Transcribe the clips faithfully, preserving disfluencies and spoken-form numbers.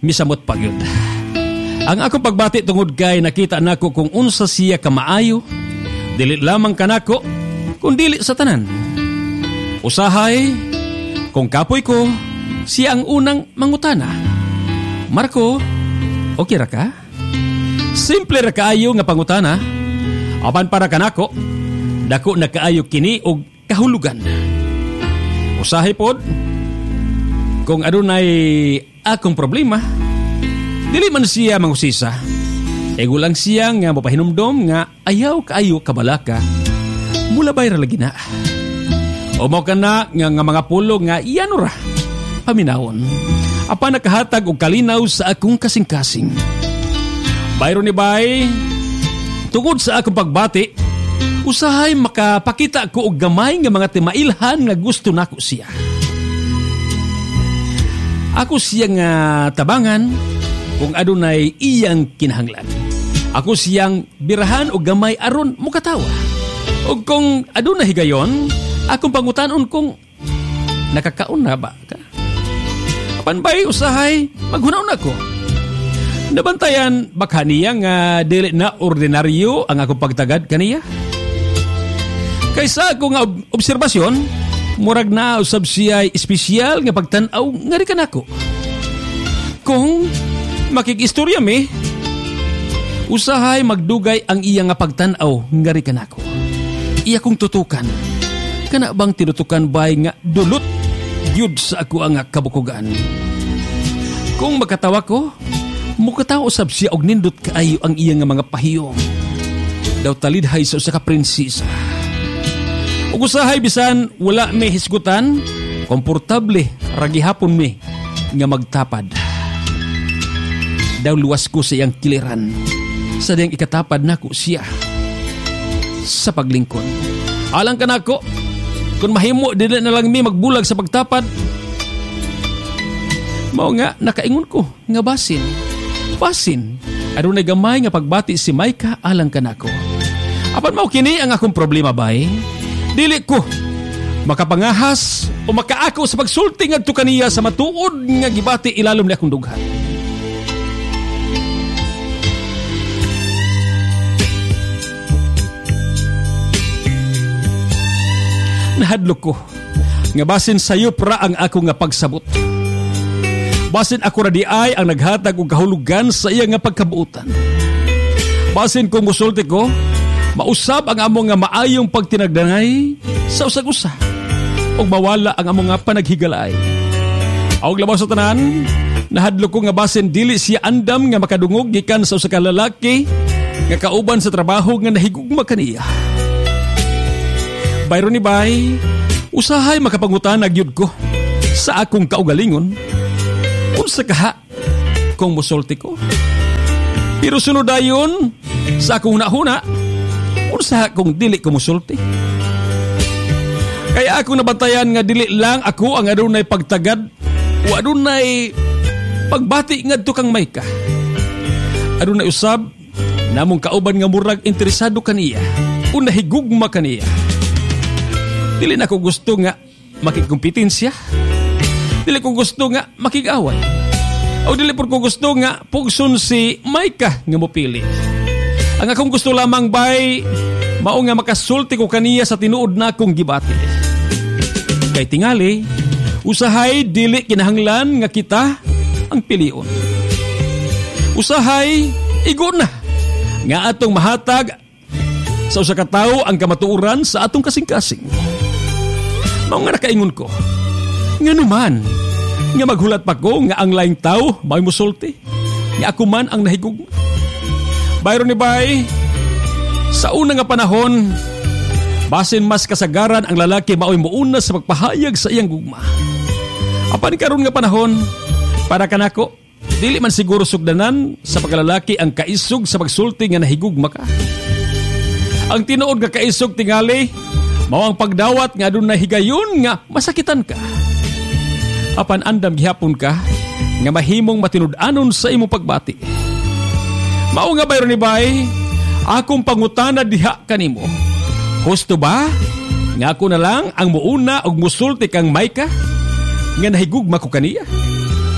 misamot pagyud. Ang akong pagbati tungod kay nakita nako kung unsa siya kamaayo, dili lamang kanako, kung dili sa tanan. Usahay, kung kapoy ko, siya ang unang mangutana. Marco, okay ra ka? Simple ra kaayo nga pangutana. Apan para kanako, dako na kaayo kini og kahulugan. Usahay pod, kung adunay akong problema, dili man siya mangusisa. Ego lang siya nga mapahinumdom nga ayaw kaayo kabalaka. Mula bayra lagi na. O mo ka na nga, nga mga pulo nga iyano ra. Paminawon. Apa nakahatag og kalinaw sa akong kasing-kasing. Bayro ni bay, tungod sa akong pagbati, usahay makapakita ko og gamay nga mga timailhan nga gusto nako siya. Ako siya nga tabangan kung adunay iyang kinahanglan. Ako siyang birahan o gamay aron mukatawa. O kung adunay higayon, akong pangutanon kung nakakaon na ba ka? Apan ba'y usahay, maghunaw na ko. Nabantayan baka niya nga dili na ordinaryo ang akong pagtagad kaniya. Kaysa akong obserbasyon, murag na usab siya espesyal nga pagtanaw nga rin kanako. Kung makikistorya mi, usahay magdugay ang iya nga pagtanaw nga rin kanako. Iya kong tutukan. Kana bang tinutukan bay nga dulot yud sa ako ang kabukugan. Kung makatawa ko, mukataw usab siya og nindot kaayo ang iya nga mga pahiyong. Daw talidhay sa usa ka prinsesa. Ug usahay bisan wala may hisgutan, komportable ragihapon mi nga magtapad. Daw luwas ko sa iyang kiliran sa diyang ikatapad nako siya sa paglingkod. Alang ka nako, kung mahimo dili na lang mi magbulag sa pagtapad, mao nga nakaingon ko nga basin. Basin, adunay gamay nga pagbati si Maika alang ka nako. Apan mao kini ang akong problema bay. Dili ko makapangahas o makaako sa pagsulti ngadto kaniya sa matuod nga gibati ilalom ni akong dughan. Nahadlok ko nga basin sayo pra ang ako nga pagsabot. Basin ako ra di ay ang naghatag og kahulugan sa iya nga pagkabuutan. Basin kung musulti ko, mausab ang amo nga maayong pagtinagdanay sa usag-usa ug mawala ang amo nga panaghigalay. Aog labaw sa tanan, nahadlok ko nga basin dili siya andam nga makadungog gikan sa usa ka lalaki nga kauban sa trabaho nga nahigugma kaniya. Bayro ni bay, usahay makapangutan gyud ko sa akong kaugalingon. Unsa kaha kung musulti ko? Pero sunod dayon sa akong hunahuna, unsa kung dili ko musulti? Kaya ako nabantayan nga dili lang ako ang adunay pagtagad o adunay pagbati ngadto kang Maika. Adunay usab namong kauban nga murag interesado kaniya o nahigugma kaniya. Dili na ko gusto nga makikumpetensya. Dili ko gusto nga makig-away. O dili po ko gusto nga pugson si Maika nga mopili. Ang akong gusto lamang bay, mao nga makasulti ko kaniya sa tinuod na akong gibati. Kay tingali, usahay dili kinahanglan nga kita ang pilion. Usahay, igo na nga atong mahatag sa usa ka tawo ang kamatuoran sa atong kasing-kasing. Mao nga nakaingon ko, nga naman, nga maghulat pa ko nga ang laing tao may musulti, nga ako man ang nahigugma. Bayro ni bay, sa una nga panahon, basin mas kasagaran ang lalaki mao'y muuna sa pagpahayag sa iyang gugma. Apan karon nga panahon, para kanako, dili man siguro sugdanan sa pagkalalaki ang kaisog sa pagsulti nga nahigugma ka. Ang tinuod nga kaisog tingali, mao ang pagdawat nga adunay higayon nga masakitan ka. Apan andam gihapon ka nga mahimong matinud-anon sa imong pagbati. Mao nga bayro ni bay, akong pangutana diha kanimo. Husto ba nga ako na lang ang muuna og musulti kang Maika nga nahigugma ko kaniya?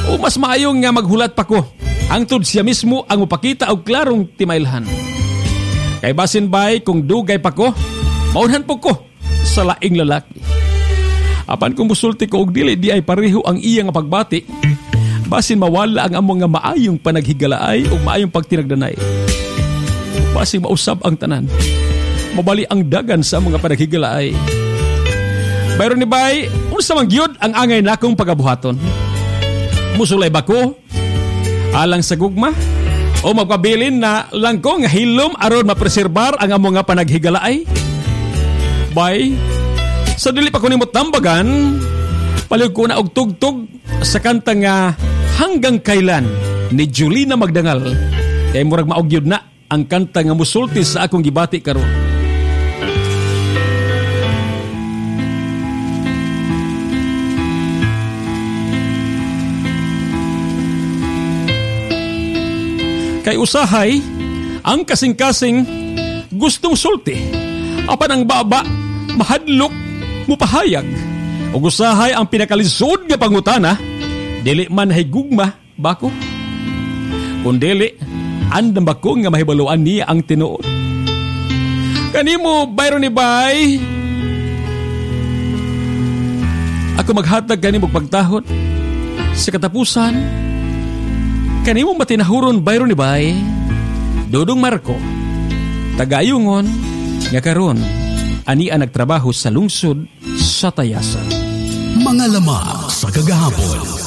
O mas maayong nga maghulat pa ko, hangtod siya mismo ang upakita og klarong timailhan. Kay basin bay kung dugay pa ko, maunhan po ko sa laing lalaki. Apan kung musulti ko og dili di ay pareho ang iya nga pagbati, basin mawala ang among nga maayong panaghigalaay o maayong pagtinagdanay. Basin mausab ang tanan, mabali ang dagan sa mga panaghigalaay. Bayron ni bay, unsa man gyud ang angay nakong pagabuhaton? Musulay ba ko alang sa gugma? O magpabilin na lang ko nga hilom aron mapreserbar ang among nga panaghigalaay? Bay, sa dili pa ko nimot tambagan, palig ko na og tugtog sa kanta nga Hanggang Kailan ni Julina Magdangal. Kay murag maogyod na ang kanta nga musulti sa akong gibati karon. Kay usahay, ang kasing-kasing gustong sulti. Apan ang baba, mahadlok, mupahayag. O usahay ang pinakalisod nga pangutana, dili man hay gugma, bako. Kung dili, andam bako nga mahibaluan niya ang tinuod. Kanimo, bayro ni bay, ako maghatag kanimo pagtahod sa katapusan. Kanimo matinahuron bayro ni bay, Dudong Marco, tagayungon nga karon ani ang nagtrabaho sa lungsod sa Tayasan. Mga lamang sa kagahapon.